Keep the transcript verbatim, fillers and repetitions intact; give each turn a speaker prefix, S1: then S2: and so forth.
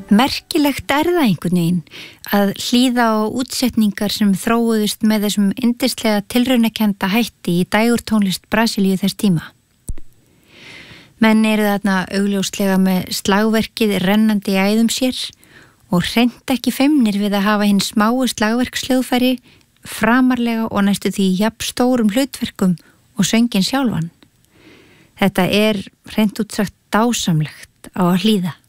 S1: Merkilegt er það einhvern veginn að hlýða á útsetningar sem þróuðust með þessum yndislega tilraunakennda hætti í dægurtónlist Brasilíu þess tíma. Menn eru þarna augljóslega með slagverkið rennandi í æðum sér og hreint ekki feimnir við að hafa hinn smáu slagverksljóðfæri framarlega og næstu því jafn stórum hlutverkum og söngin sjálfan. Þetta er hreint útsagt dásamlegt á að hlýða.